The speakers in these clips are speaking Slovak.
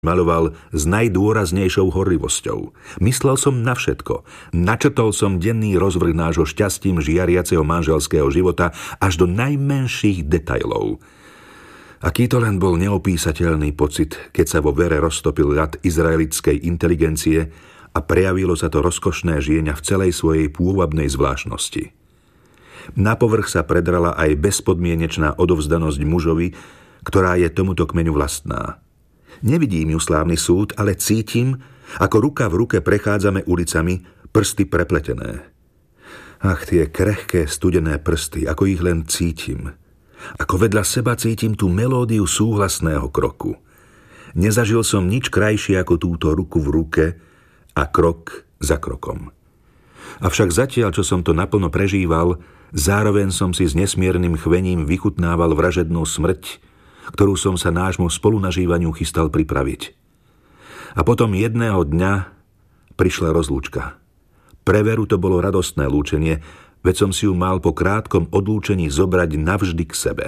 maľoval s najdôraznejšou horlivosťou. Myslel som na všetko. Načrtol som denný rozvrh nášho šťastím žiariaceho manželského života až do najmenších detailov. Aký to len bol neopísateľný pocit, keď sa vo vere roztopil ľad izraelickej inteligencie a prejavilo sa to rozkošné žienia v celej svojej pôvabnej zvláštnosti. Na povrch sa predrala aj bezpodmienečná odovzdanosť mužovi, ktorá je tomuto kmeňu vlastná. Nevidím ju slávny súd, ale cítim, ako ruka v ruke prechádzame ulicami, prsty prepletené. Ach, tie krehké, studené prsty, ako ich len cítim. Ako vedľa seba cítim tú melódiu súhlasného kroku. Nezažil som nič krajšie ako túto ruku v ruke a krok za krokom. Avšak zatiaľ, čo som to naplno prežíval, zároveň som si s nesmiernym chvením vychutnával vražednú smrť, ktorú som sa nášmu spolunažívaniu chystal pripraviť. A potom jedného dňa prišla rozlúčka. Pre Veru to bolo radostné lúčenie, veď som si ju mal po krátkom odlúčení zobrať navždy k sebe.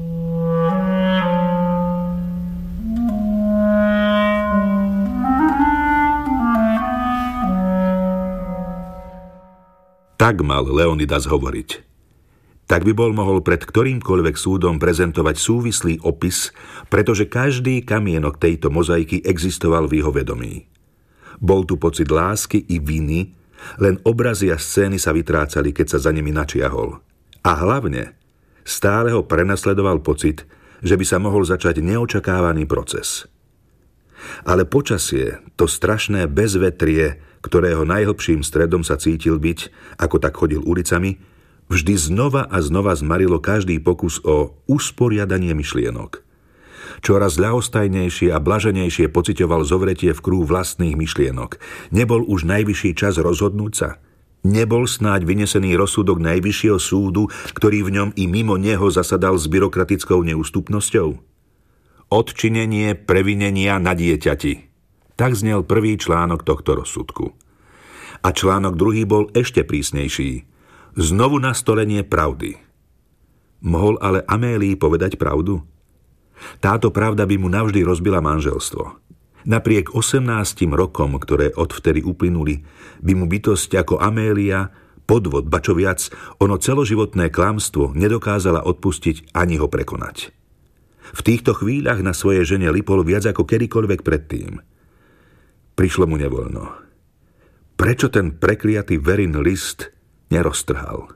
Tak mal Leonidas hovoriť. Tak by bol mohol pred ktorýmkoľvek súdom prezentovať súvislý opis, pretože každý kamienok tejto mozaiky existoval v jeho vedomí. Bol tu pocit lásky i viny, len obrazy a scény sa vytrácali, keď sa za nimi načiahol. A hlavne stále ho prenasledoval pocit, že by sa mohol začať neočakávaný proces. Ale počasie, to strašné bezvetrie, ktorého najhlbším stredom sa cítil byť, ako tak chodil ulicami, vždy znova a znova zmarilo každý pokus o usporiadanie myšlienok. Čoraz ľahostajnejšie a blaženejšie pociťoval zovretie v kruhu vlastných myšlienok. Nebol už najvyšší čas rozhodnúť sa? Nebol snáď vynesený rozsudok najvyššieho súdu, ktorý v ňom i mimo neho zasadal s byrokratickou neústupnosťou? Odčinenie previnenia na dieťati. Tak znel prvý článok tohto rozsudku. A článok druhý bol ešte prísnejší. Znovu nastolenie pravdy. Mohol ale Amélii povedať pravdu? Táto pravda by mu navždy rozbila manželstvo. Napriek 18 rokom, ktoré odvtedy uplynuli, by mu bytosť ako Amélia, podvod, ba čo viac, ono celoživotné klamstvo nedokázala odpustiť ani ho prekonať. V týchto chvíľach na svojej žene lipol viac ako kedykoľvek predtým. Prišlo mu nevoľno. Prečo ten prekliatý Verin list neroztrhal?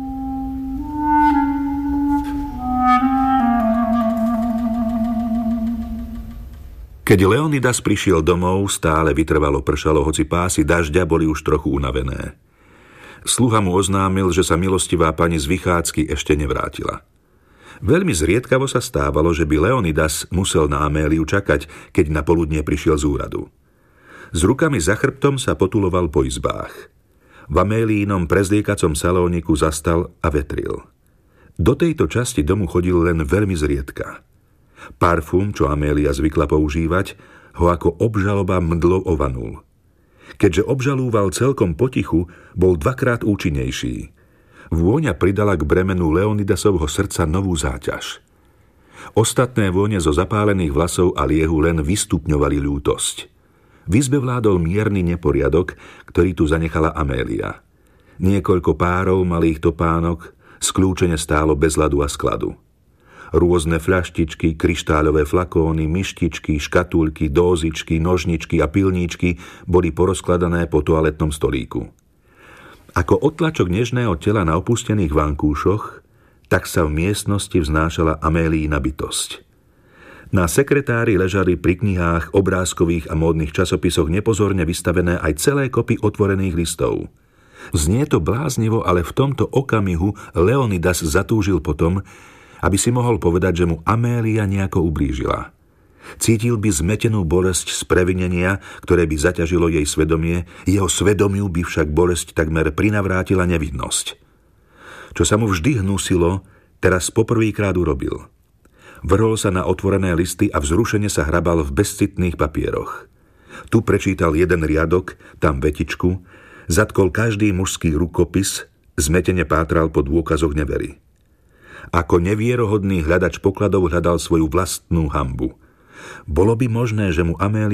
Keď Leonidas prišiel domov, stále vytrvalo pršalo, hoci pásy dažďa boli už trochu unavené. Sluha mu oznámil, že sa milostivá pani z vychádzky ešte nevrátila. Veľmi zriedkavo sa stávalo, že by Leonidas musel na Améliu čakať, keď na poludnie prišiel z úradu. S rukami za chrbtom sa potuloval po izbách. V Amélínom prezliekacom salóniku zastal a vetril. Do tejto časti domu chodil len veľmi zriedka. Parfum, čo Amélia zvykla používať, ho ako obžaloba mdlo ovanul. Keďže obžalúval celkom potichu, bol dvakrát účinnejší. Vôňa pridala k bremenu Leonidasovho srdca novú záťaž. Ostatné vône zo zapálených vlasov a liehu len vystupňovali ľútosť. V izbe vládol mierny neporiadok, ktorý tu zanechala Amélia. Niekoľko párov malých topánok skľúčene stálo bez ľadu a skladu. Rôzne fľaštičky, kryštáľové flakóny, myštičky, škatulky, dózičky, nožničky a pilníčky boli porozkladané po toaletnom stolíku. Ako odtlačok nežného tela na opustených vankúšoch, tak sa v miestnosti vznášala Amélína bytosť. Na sekretári ležali pri knihách, obrázkových a módnych časopisoch nepozorne vystavené aj celé kopy otvorených listov. Znie to bláznivo, ale v tomto okamihu Leonidas zatúžil potom, aby si mohol povedať, že mu Amélia nejako ublížila. Cítil by zmetenú bolesť z previnenia, ktoré by zaťažilo jej svedomie, jeho svedomiu by však bolesť takmer prinavrátila nevinnosť. Čo sa mu vždy hnusilo, teraz poprvýkrát urobil. Vrhol sa na otvorené listy a vzrušene sa hrabal v bezcitných papieroch. Tu prečítal jeden riadok, tam vetičku, zatkol každý mužský rukopis, zmetene pátral po dôkazoch nevery. Ako nevierohodný hľadač pokladov hľadal svoju vlastnú hanbu. Bolo by možné, že mu Amélia